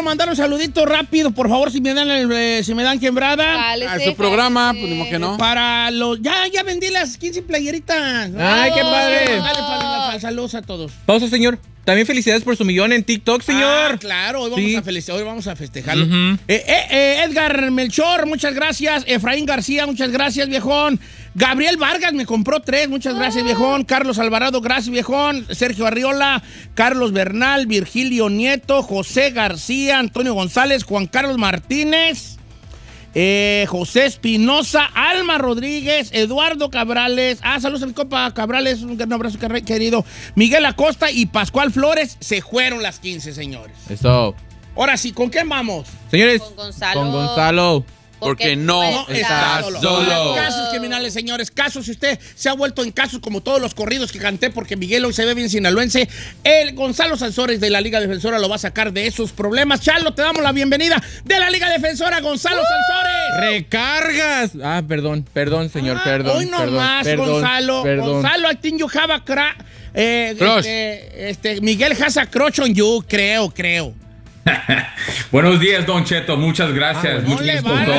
mandar un saludito rápido, por favor, si me dan quembrada. A su programa, pues ni modo que no. Para los... Ya vendí las 15 playeritas. ¡Ay, qué padre! Dale, saludos a todos. Pausa, señor. También felicidades por su millón en TikTok, señor. Claro, hoy vamos a festejarlo. Edgar Melchor, muchas gracias. Efraín García, muchas gracias, viejón. Gabriel Vargas me compró 3, muchas gracias, viejón. Carlos Alvarado, gracias, viejón. Sergio Arriola, Carlos Bernal, Virgilio Nieto, José García, Antonio González, Juan Carlos Martínez, José Espinosa, Alma Rodríguez, Eduardo Cabrales. Saludos a mi compa Cabrales, un gran abrazo, querido. Miguel Acosta y Pascual Flores. Se fueron las 15, señores. Eso. Ahora sí, ¿con quién vamos? Señores, Con Gonzalo. con Gonzalo. Porque no estás solo. Casos criminales, señores. Casos, si usted se ha vuelto en casos como todos los corridos que canté, porque Miguel hoy se ve bien sinaloense, el Gonzalo Sansores de la Liga Defensora lo va a sacar de esos problemas. Charlo, te damos la bienvenida de la Liga Defensora, Gonzalo Sansores. ¡Recargas! Perdón, señor, perdón. Hoy no más, Gonzalo. Gonzalo, I think you have a Crush. Miguel has a crush on you, creo. Buenos días, Don Cheto. Muchas gracias. No le por todo.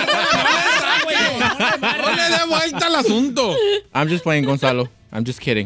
No le dé vuelta al asunto. I'm just playing, Gonzalo. I'm just kidding.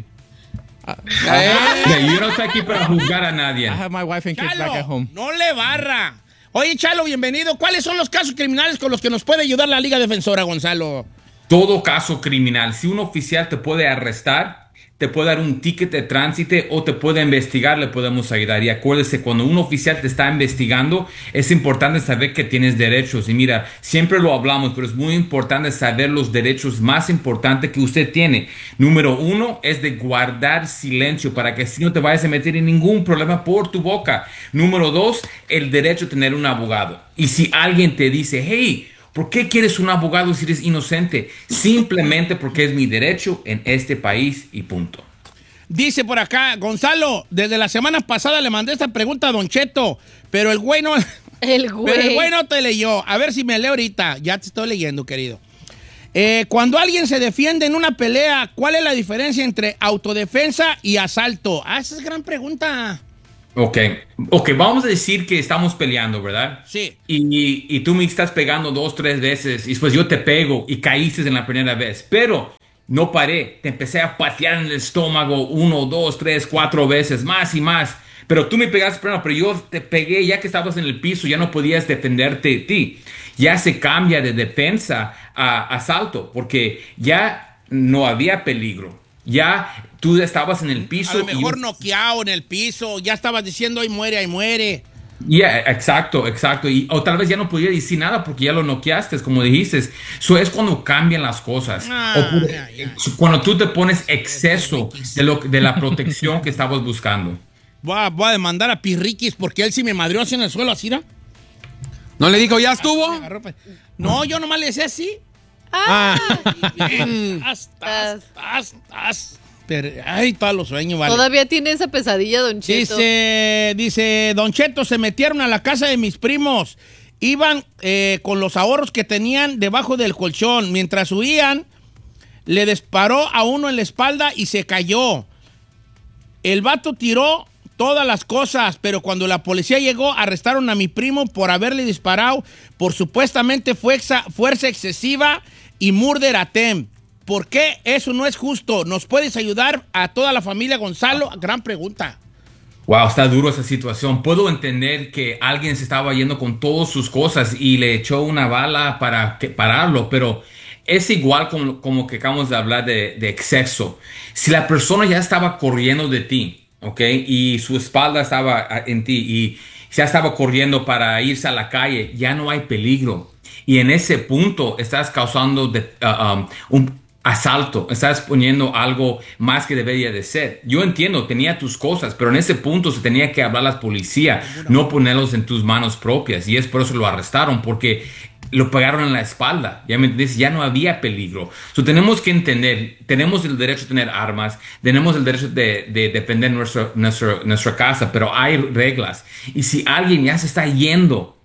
Yo no estoy aquí para juzgar a nadie. I have my wife and kids back at home. No le barra. Oye, Chalo, bienvenido. ¿Cuáles son los casos criminales con los que nos puede ayudar la Liga Defensora, Gonzalo? Todo caso criminal. Si un oficial te puede arrestar, te puede dar un ticket de tránsito o te puede investigar, le podemos ayudar. Y acuérdese, cuando un oficial te está investigando, es importante saber que tienes derechos. Y mira, siempre lo hablamos, pero es muy importante saber los derechos más importantes que usted tiene. Número 1 es de guardar silencio para que así no te vayas a meter en ningún problema por tu boca. Número 2, el derecho a tener un abogado. Y si alguien te dice, hey, ¿por qué quieres un abogado si eres inocente? Simplemente porque es mi derecho en este país y punto. Dice por acá, Gonzalo, desde la semana pasada le mandé esta pregunta a Don Cheto, pero el güey no... Pero el güey no te leyó. A ver si me lee ahorita. Ya te estoy leyendo, querido. Cuando alguien se defiende en una pelea, ¿cuál es la diferencia entre autodefensa y asalto? Esa es gran pregunta. Ok, vamos a decir que estamos peleando, ¿verdad? Sí. Y tú me estás pegando 2, 3 veces y después yo te pego y caíste en la primera vez, pero no paré, te empecé a patear en el estómago 1, 2, 3, 4 veces, más y más, pero tú me pegaste primero, pero yo te pegué ya que estabas en el piso, ya no podías defenderte de ti. Ya se cambia de defensa a asalto porque ya no había peligro. Ya tú estabas en el piso. A lo mejor noqueado en el piso. Ya estabas diciendo, ahí muere. Yeah, exacto. O tal vez ya no podía decir nada porque ya lo noqueaste, como dijiste. Eso es cuando cambian las cosas. Cuando tú te pones exceso de la protección que estabas buscando. Voy a demandar a Pirriquis porque él sí me madrió así en el suelo, así, ¿no? ¿No le dijo ya estuvo? No, yo nomás le decía así. Pero, ay, todos los sueños, vale. Todavía tiene esa pesadilla, Don Cheto. Dice, Don Cheto, se metieron a la casa de mis primos. Iban con los ahorros que tenían debajo del colchón. Mientras huían, le disparó a uno en la espalda y se cayó. El vato tiró todas las cosas, pero cuando la policía llegó, arrestaron a mi primo por haberle disparado por supuestamente fuerza excesiva y murder attempt. ¿Por qué eso no es justo? ¿Nos puedes ayudar a toda la familia, Gonzalo? Gran pregunta. Wow, está duro esa situación. Puedo entender que alguien se estaba yendo con todas sus cosas y le echó una bala para pararlo, pero es igual como que acabamos de hablar de exceso. Si la persona ya estaba corriendo de ti, ¿ok? Y su espalda estaba en ti y ya estaba corriendo para irse a la calle, ya no hay peligro. Y en ese punto estás causando un asalto, estás poniendo algo más que debería de ser. Yo entiendo, tenía tus cosas, pero en ese punto se tenía que hablar a la policía, no ponerlos en tus manos propias. Y es por eso lo arrestaron, porque lo pegaron en la espalda. Ya me entiendes, ya no había peligro. So, tenemos que entender, tenemos el derecho a tener armas, tenemos el derecho de defender nuestra casa, pero hay reglas. Y si alguien ya se está yendo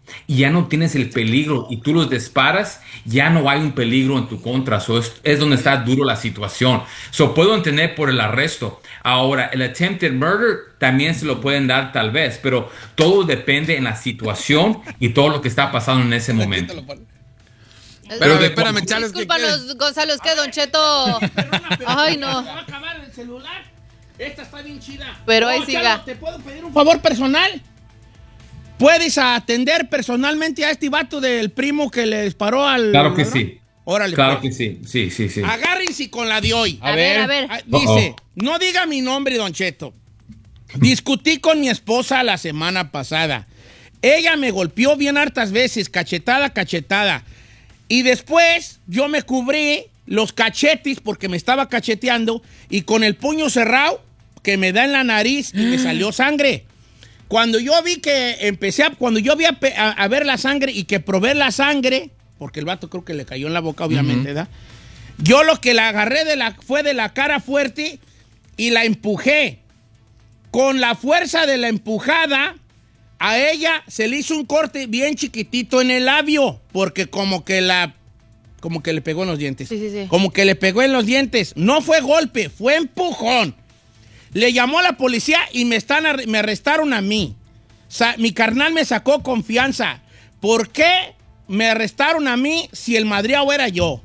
y ya no tienes el peligro y tú los disparas, ya no hay un peligro en tu contra. Es donde está duro la situación. Puedo entender por el arresto. Ahora, el attempted murder también se lo pueden dar tal vez, pero todo depende en la situación y todo lo que está pasando en ese momento. Pero espérame, Charles. Discúlpanos, Gonzalo, es que Don Cheto... Ay, no. ¿Se va a acabar el celular? Esta está bien chida. Pero ahí siga. Chalo, ¿te puedo pedir un favor personal? ¿Puedes atender personalmente a este vato del primo que le disparó al... Claro que sí. Órale. Claro pues. que sí. Sí. Agárrense con la de hoy. A ver. Dice, no diga mi nombre, Don Cheto. Discutí con mi esposa la semana pasada. Ella me golpeó bien hartas veces, cachetada. Y después yo me cubrí los cachetes porque me estaba cacheteando y con el puño cerrado que me da en la nariz y me salió sangre. Cuando yo vi que cuando yo vi a ver la sangre y que probé la sangre, porque el vato creo que le cayó en la boca, obviamente, ¿verdad? Yo lo que la agarré fue de la cara fuerte y la empujé. Con la fuerza de la empujada, a ella se le hizo un corte bien chiquitito en el labio, porque como que le pegó en los dientes. Sí. Como que le pegó en los dientes. No fue golpe, fue empujón. Le llamó a la policía y me arrestaron a mí. Mi carnal me sacó confianza. ¿Por qué me arrestaron a mí si el madreado era yo?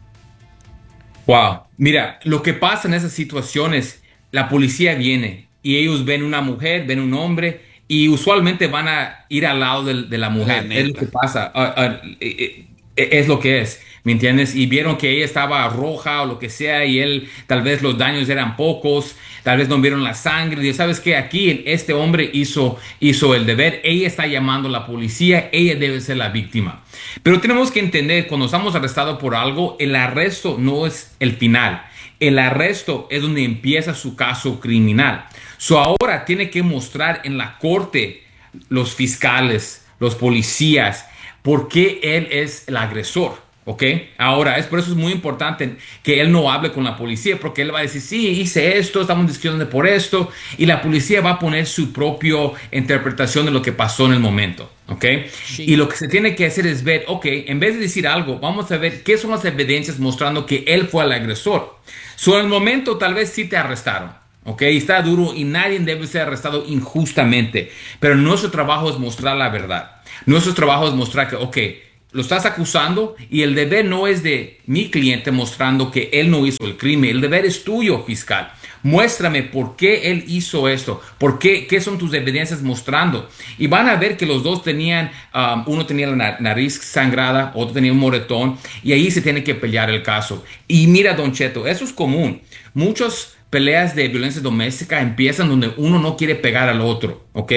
Wow. Mira, lo que pasa en esas situaciones, la policía viene y ellos ven una mujer, ven un hombre y usualmente van a ir al lado de la mujer. Es lo que pasa. Es lo que es, ¿me entiendes? Y vieron que ella estaba roja o lo que sea y él, tal vez los daños eran pocos, tal vez no vieron la sangre. Y ¿sabes qué? Aquí este hombre hizo el deber. Ella está llamando a la policía, ella debe ser la víctima. Pero tenemos que entender, cuando estamos arrestados por algo, el arresto no es el final. El arresto es donde empieza su caso criminal. Ahora tiene que mostrar en la corte los fiscales, los policías, por qué él es el agresor, ¿ok? Ahora, por eso es muy importante que él no hable con la policía, porque él va a decir, sí, hice esto, estamos discutiendo por esto, y la policía va a poner su propia interpretación de lo que pasó en el momento, ¿ok? Sí. Y lo que se tiene que hacer es ver, ok, en vez de decir algo, vamos a ver qué son las evidencias mostrando que él fue el agresor. En el momento tal vez sí te arrestaron, ¿ok? Está duro y nadie debe ser arrestado injustamente, pero nuestro trabajo es mostrar la verdad. Nuestro trabajo es mostrar que, ok, lo estás acusando y el deber no es de mi cliente mostrando que él no hizo el crimen. El deber es tuyo, fiscal. Muéstrame por qué él hizo esto, qué son tus evidencias mostrando. Y van a ver que los dos tenían, uno tenía la nariz sangrada, otro tenía un moretón, y ahí se tiene que pelear el caso. Y mira, Don Cheto, eso es común. Muchas peleas de violencia doméstica empiezan donde uno no quiere pegar al otro, ¿ok?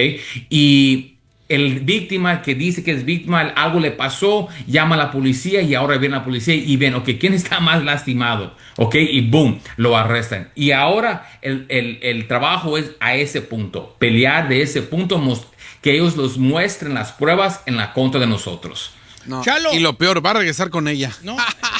Y el víctima que dice que es víctima, algo le pasó, llama a la policía y ahora viene la policía y ven, ok, ¿quién está más lastimado? Ok, y boom, lo arrestan. Y ahora el trabajo es a ese punto, pelear de ese punto, que ellos los muestren las pruebas en la contra de nosotros. No. Chalo. Y lo peor, va a regresar con ella. No,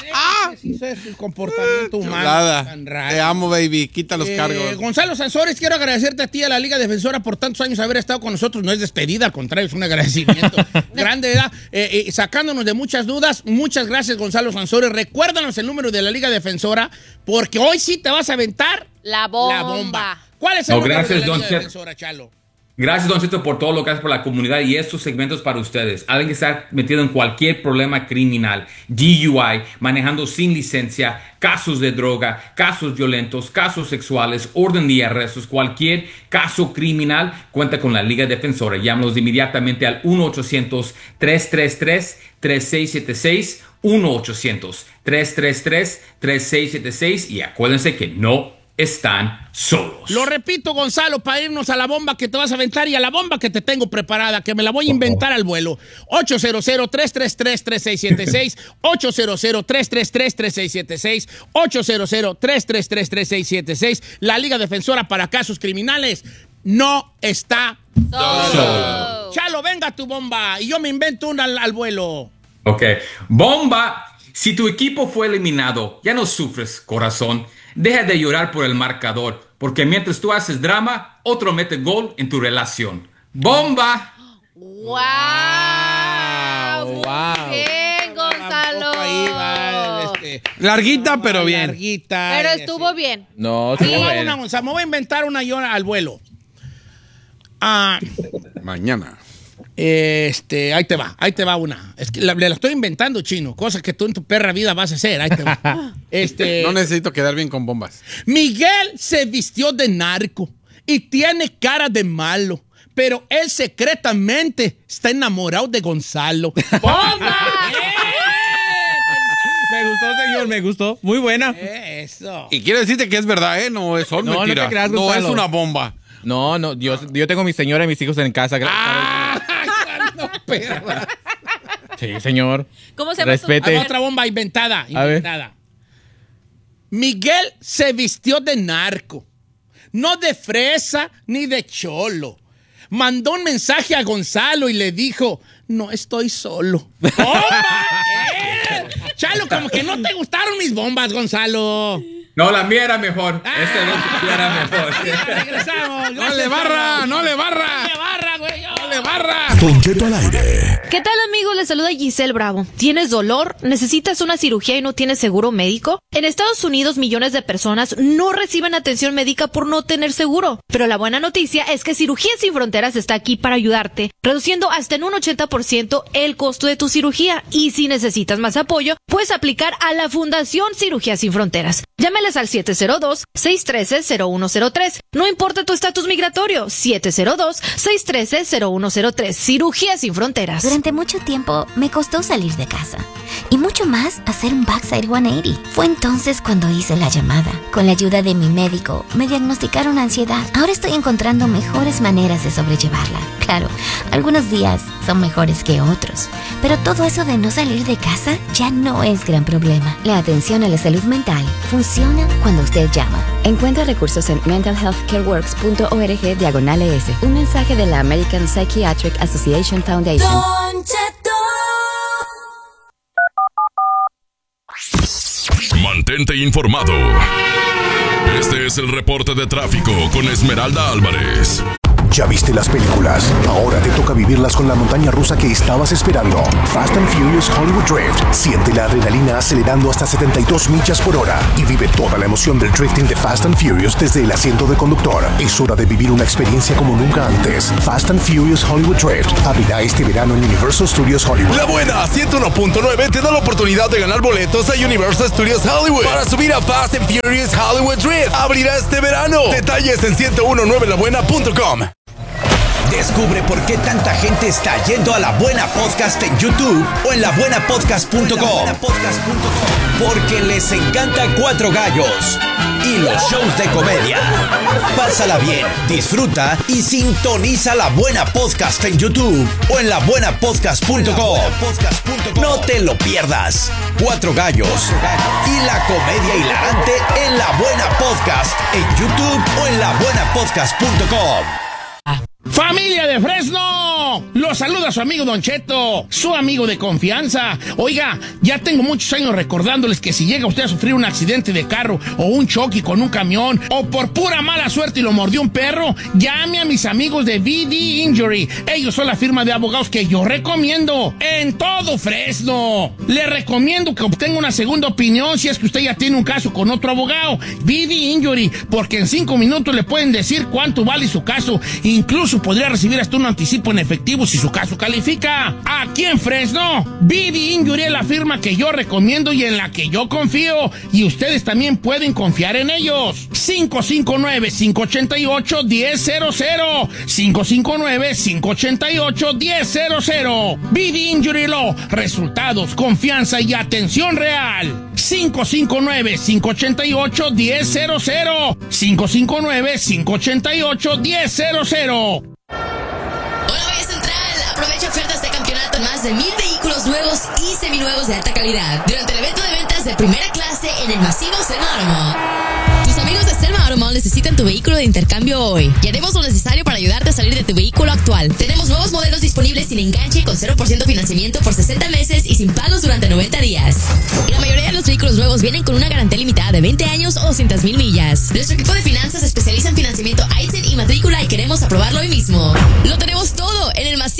ese es el comportamiento humano. Chulada. Tan raro. Te amo, baby. Quita los cargos. Gonzalo Sansores, quiero agradecerte a ti, a la Liga Defensora, por tantos años haber estado con nosotros. No es despedida, al contrario, es un agradecimiento grande, ¿verdad? Sacándonos de muchas dudas. Muchas gracias, Gonzalo Sansores. Recuérdanos el número de la Liga Defensora, porque hoy sí te vas a aventar la bomba. ¿Cuál es el número de la Liga Defensora, Chalo? Gracias, Don Cheto, por todo lo que haces por la comunidad y estos segmentos para ustedes. Alguien que está metido en cualquier problema criminal, DUI, manejando sin licencia, casos de droga, casos violentos, casos sexuales, orden de arrestos, cualquier caso criminal, cuenta con la Liga Defensora. Llámanos inmediatamente al 1-800-333-3676, 1-800-333-3676 y acuérdense que no están solos. Lo repito, Gonzalo, para irnos a la bomba que te vas a aventar y a la bomba que te tengo preparada, que me la voy a inventar al vuelo. 800-333-3676, 800-333-3676, 800-333-3676. La Liga Defensora para Casos Criminales no está solo. Chalo, venga tu bomba y yo me invento una al vuelo. Ok. Bomba. Si tu equipo fue eliminado, ya no sufres, corazón. Deja de llorar por el marcador, porque mientras tú haces drama, otro mete gol en tu relación. ¡Bomba! ¡Wow! Wow. Bien, Gonzalo. Ahí va, Larguita, pero bien. Larguita. Pero estuvo bien. No, Ahí estuvo va bien. una, Gonzalo. Me voy a inventar una yo al vuelo. Mañana. Ahí te va una. Es que la estoy inventando, chino. Cosa que tú en tu perra vida vas a hacer. Ahí te va. No necesito quedar bien con bombas. Miguel se vistió de narco y tiene cara de malo, pero él secretamente está enamorado de Gonzalo. ¡Bomba! Me gustó, señor, me gustó. Muy buena. Eso. Y quiero decirte que es verdad, ¿eh? No, son No, no mentiras. te creas, No, Gonzalo. es una bomba. No, yo tengo mi señora y mis hijos en casa. No, perra. Sí, señor. ¿Cómo se llama? Respete. Otra bomba inventada. Miguel se vistió de narco, no de fresa ni de cholo. Mandó un mensaje a Gonzalo y le dijo, no estoy solo. ¡Bomba! Chalo, como que no te gustaron mis bombas, Gonzalo. No, la mía era mejor. Esta no era mejor. Regresamos. ¡No le barra! ¡No le barra! ¡No le barra, güey! ¡No le barra! Don Cheto al aire. ¿Qué tal, amigo? Les saluda Giselle Bravo. ¿Tienes dolor? ¿Necesitas una cirugía y no tienes seguro médico? En Estados Unidos, millones de personas no reciben atención médica por no tener seguro. Pero la buena noticia es que Cirugía Sin Fronteras está aquí para ayudarte, reduciendo hasta en un 80% el costo de tu cirugía. Y si necesitas más apoyo, puedes aplicar a la Fundación Cirugía Sin Fronteras. Llámeles al 702-613-0103. No importa tu estatus migratorio, 702-613-0103. Cirugía Sin Fronteras. Durante mucho tiempo me costó salir de casa y mucho más hacer un backside 180. Fue entonces cuando hice la llamada. Con la ayuda de mi médico me diagnosticaron ansiedad. Ahora estoy encontrando mejores maneras de sobrellevarla. Claro, algunos días son mejores que otros, pero todo eso de no salir de casa ya no es gran problema. La atención a la salud mental funciona cuando usted llama. Encuentra recursos en mentalhealthcareworks.org/ES. Un mensaje de la American Psychiatric Association Foundation. Mantente informado. Este es el reporte de tráfico con Esmeralda Álvarez. ¿Ya viste las películas? Ahora te toca vivirlas con la montaña rusa que estabas esperando. Fast and Furious Hollywood Drift. Siente la adrenalina acelerando hasta 72 millas por hora y vive toda la emoción del drifting de Fast and Furious desde el asiento de conductor. Es hora de vivir una experiencia como nunca antes. Fast and Furious Hollywood Drift abrirá este verano en Universal Studios Hollywood. La buena 101.9 te da la oportunidad de ganar boletos a Universal Studios Hollywood para subir a Fast and Furious Hollywood Drift. Abrirá este verano. Detalles en 1019labuena.com. Descubre por qué tanta gente está yendo a La Buena Podcast en YouTube o en labuenapodcast.com. Porque les encanta Cuatro Gallos y los shows de comedia. Pásala bien, disfruta y sintoniza La Buena Podcast en YouTube o en labuenapodcast.com. No te lo pierdas. Cuatro Gallos y la comedia hilarante en La Buena Podcast en YouTube o en labuenapodcast.com. ¡Familia de Fresno! Los saluda su amigo Don Cheto, su amigo de confianza. Oiga, ya tengo muchos años recordándoles que si llega usted a sufrir un accidente de carro o un choque con un camión o por pura mala suerte y lo mordió un perro, llame a mis amigos de VD Injury. Ellos son la firma de abogados que yo recomiendo en todo Fresno. Le recomiendo que obtenga una segunda opinión si es que usted ya tiene un caso con otro abogado. VD Injury, porque en 5 minutos le pueden decir cuánto vale su caso. Incluso podría recibir hasta un anticipo en efectivo si su caso califica. Aquí en Fresno, VD Injury es la firma que yo recomiendo y en la que yo confío. Y ustedes también pueden confiar en ellos. 559-588-1000. 559-588-1000. VD Injury Law. Resultados, confianza y atención real. 559-588-1000. 559-588-1000. Aprovecha ofertas de campeonato en más de 1000 vehículos nuevos y seminuevos de alta calidad durante el evento de ventas de primera clase en el masivo Selma Automall. Tus amigos de Selma Automall necesitan tu vehículo de intercambio hoy y haremos lo necesario para ayudarte a salir de tu vehículo actual. Tenemos nuevos modelos disponibles sin enganche, con 0% financiamiento por 60 meses y sin pagos durante 90 días. Y la mayoría de los vehículos nuevos vienen con una garantía limitada de 20 años o 200,000 millas. Nuestro equipo de finanzas se especializa en financiamiento ITIN y matrícula y queremos aprobarlo hoy mismo. Lo tenemos todo en el masivo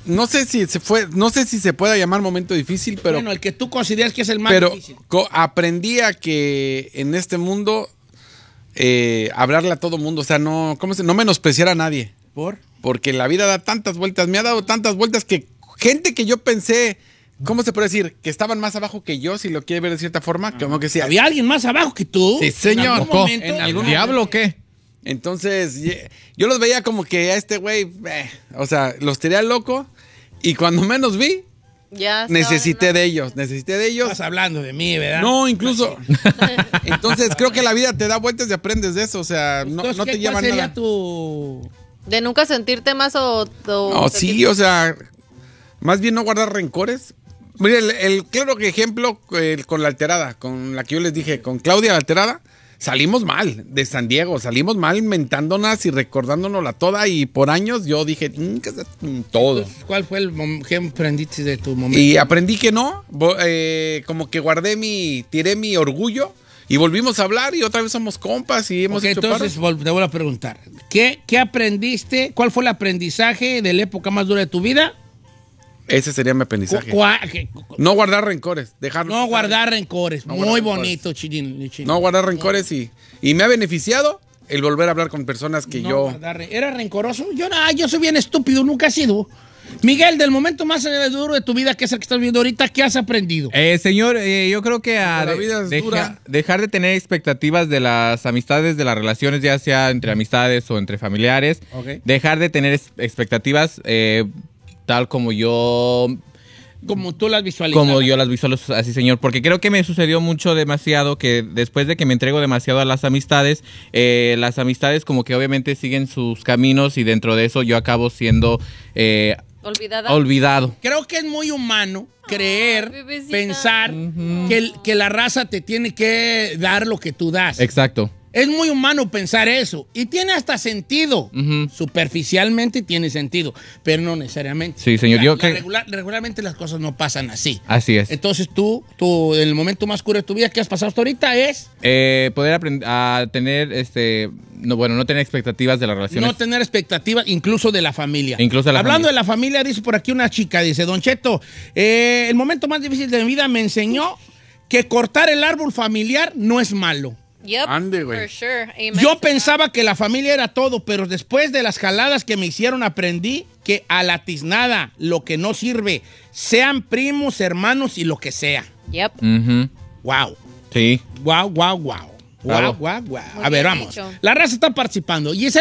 no sé si se pueda llamar momento difícil, pero... Bueno, el que tú consideras que es el más difícil. Aprendí a que en este mundo hablarle a todo mundo, o sea, no menospreciar a nadie. Porque la vida da tantas vueltas, me ha dado tantas vueltas que gente que yo pensé, ¿cómo se puede decir? Que estaban más abajo que yo, si lo quiere ver de cierta forma, como que sí. ¿Había alguien más abajo que tú? Sí, señor. ¿En algún diablo o qué? Entonces, yo los veía como que a este güey, o sea, los tiré al loco y cuando menos vi, necesité de ellos. Estás hablando de mí, ¿verdad? No, incluso. Entonces, creo que la vida te da vueltas y aprendes de eso, o sea, no te lleva ¿cuál sería nada. De nunca sentirte más o No, sí, o sea, más bien no guardar rencores. Mire, el claro ejemplo con la alterada, con la que yo les dije, con Claudia la alterada, salimos mal de San Diego, salimos mal mentándonos y recordándonosla toda y por años yo dije, todo. Entonces, ¿cuál fue qué aprendiste de tu momento? Y aprendí que no, como que tiré mi orgullo y volvimos a hablar y otra vez somos compas y hemos hecho entonces te vuelvo a preguntar, ¿qué aprendiste? ¿Cuál fue el aprendizaje de la época más dura de tu vida? Ese sería mi aprendizaje. No guardar rencores, dejarlo. No guardar rencores. Muy bonito, Chilín. No guardar rencores y me ha beneficiado el volver a hablar con personas que ¿Era rencoroso? Yo soy bien estúpido, nunca he sido. Miguel, del momento más duro de tu vida, que es el que estás viendo ahorita, ¿qué has aprendido? Señor, yo creo que dejar de tener expectativas de las amistades, de las relaciones, ya sea entre amistades o entre familiares. Okay. Dejar de tener expectativas tal como yo... Como tú las visualizas. Como yo las visualizo, así, señor. Porque creo que me sucedió demasiado que después de que me entrego demasiado a las amistades como que obviamente siguen sus caminos y dentro de eso yo acabo siendo olvidado. Creo que es muy humano creer, pensar que la raza te tiene que dar lo que tú das. Exacto. Es muy humano pensar eso. Y tiene hasta sentido. Superficialmente tiene sentido, pero no necesariamente. Sí, señor. Regularmente las cosas no pasan así. Así es. Entonces tú, en el momento más oscuro de tu vida que has pasado hasta ahorita es... poder aprender a tener, no tener expectativas de las relaciones. No tener expectativas, incluso de la familia. Hablando de la familia, dice por aquí una chica, dice, Don Cheto, el momento más difícil de mi vida me enseñó que cortar el árbol familiar no es malo. Yep, ande, güey. For sure. Yo pensaba que la familia era todo, pero después de las jaladas que me hicieron aprendí que a la tiznada, lo que no sirve, sean primos, hermanos y lo que sea. Yep. Wow. Sí. Wow. A ver, vamos. La raza está participando y es